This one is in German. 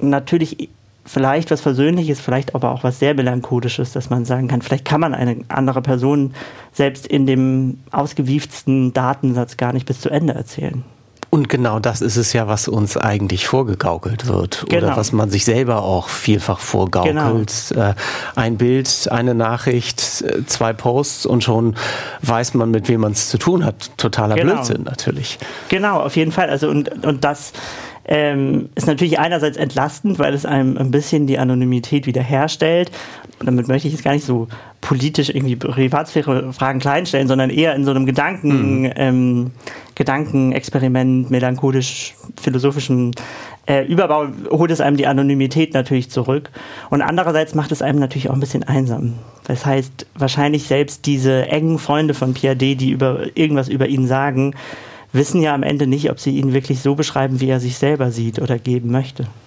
natürlich vielleicht was Versöhnliches, vielleicht aber auch was sehr Melancholisches, dass man sagen kann, vielleicht kann man eine andere Person selbst in dem ausgewieftesten Datensatz gar nicht bis zu Ende erzählen. Und genau das ist es ja, was uns eigentlich vorgegaukelt wird. Genau. Oder was man sich selber auch vielfach vorgaukelt. Genau. Ein Bild, eine Nachricht, 2 Posts und schon weiß man, mit wem man es zu tun hat. Totaler Blödsinn natürlich. Genau, auf jeden Fall. Also und das ist natürlich einerseits entlastend, weil es einem ein bisschen die Anonymität wiederherstellt. Und damit möchte ich jetzt gar nicht so politisch irgendwie Privatsphäre-Fragen kleinstellen, sondern eher in so einem Gedankenexperiment, melancholisch-philosophischen Überbau holt es einem die Anonymität natürlich zurück. Und andererseits macht es einem natürlich auch ein bisschen einsam. Das heißt, wahrscheinlich selbst diese engen Freunde von Pierre D., die irgendwas über ihn sagen, wissen ja am Ende nicht, ob sie ihn wirklich so beschreiben, wie er sich selber sieht oder geben möchte.